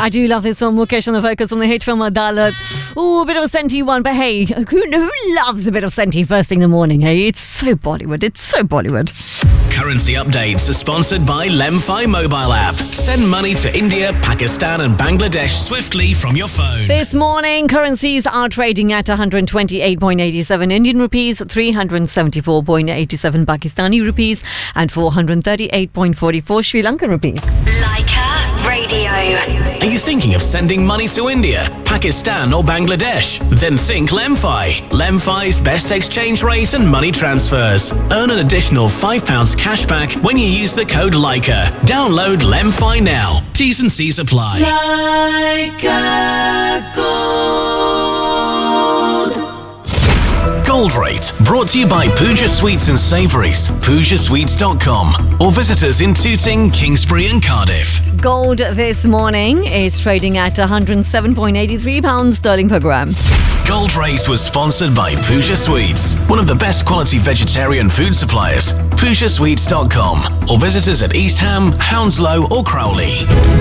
I do love this one. Mukesh on the focus on the hit film Adalat. Ooh, a bit of a senti one, but hey, who loves a bit of senti first thing in the morning, hey? It's so Bollywood. Currency updates are sponsored by Lemfi mobile app. Send money to India, Pakistan and Bangladesh swiftly from your phone. This morning, currencies are trading at 128.87 Indian rupees, 374.87 Pakistani rupees and 438.44 Sri Lankan rupees. Leica Radio. Are you thinking of sending money to India, Pakistan or Bangladesh? Then think Lemfi. Lemfi's best exchange rate and money transfers. Earn an additional £5 cashback when you use the code Leica. Download Lemfi now. T's and C's apply. Leica Gold. Gold Rate, brought to you by Pooja Sweets and Savouries, PoojaSweets.com, or visit us in Tooting, Kingsbury and Cardiff. Gold this morning is trading at £107.83 sterling per gram. Gold Rate was sponsored by Pooja Sweets, one of the best quality vegetarian food suppliers. PoojaSweets.com, or visit us at East Ham, Hounslow or Crowley.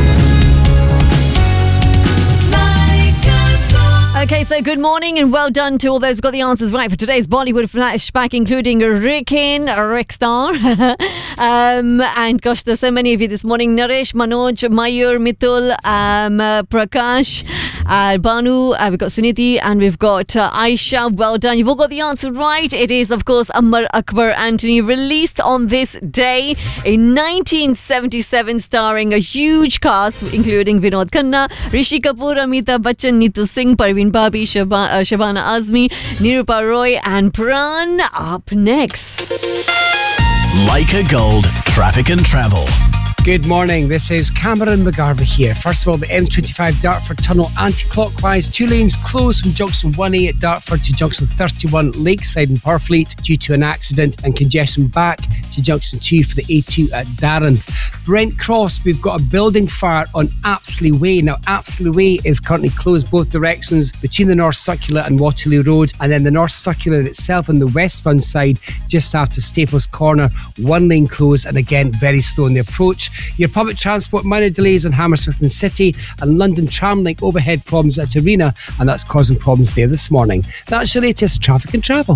Okay, so good morning and well done to all those who got the answers right for today's Bollywood flashback, including Rickstar. And gosh, there's so many of you this morning. Naresh, Manoj, Mayur, Mitul, Prakash, Banu, we've got Suniti and we've got Aisha. Well done. You've all got the answer right. It is, of course, Amar Akbar Anthony, released on this day in 1977, starring a huge cast, including Vinod Khanna, Rishi Kapoor, Amitabh Bachchan, Neetu Singh, Parveen Babi, Shabana Azmi, Nirupa Roy and Pran. Up next. Leica Gold, traffic and travel. Good morning, this is Cameron McGarvey here. First of all, the M25 Dartford Tunnel anti-clockwise. 2 lanes closed from junction 1A at Dartford to junction 31 Lakeside in Purfleet due to an accident, and congestion back to junction 2 for the A2 at Darren. Brent Cross, we've got a building fire on Apsley Way. Now, Apsley Way is currently closed both directions between the North Circular and Waterloo Road, and then the North Circular itself on the westbound side just after Staples Corner. 1 lane closed and again very slow in the approach. Your public transport, minor delays on Hammersmith and City, and London Tramlink overhead problems at Arena, and that's causing problems there this morning. That's your latest traffic and travel.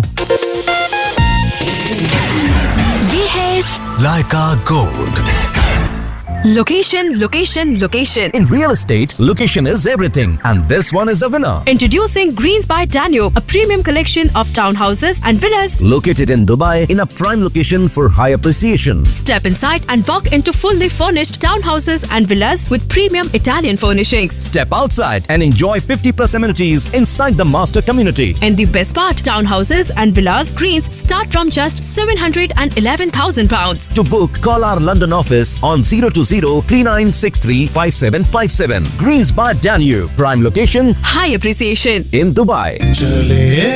ये है Leica Gold. Location, location, location. In real estate, location is everything, and this one is a winner. Introducing Greens by Danube, a premium collection of townhouses and villas Located in Dubai in a prime location for high appreciation. Step inside and walk into fully furnished townhouses and villas with premium Italian furnishings. Step outside and enjoy 50+ amenities inside the master community. And the best part, townhouses and villas Greens start from just £711,000. To book, call our London office on 020-3963-5757. Greens by Danube, prime location, High appreciation. in Dubai.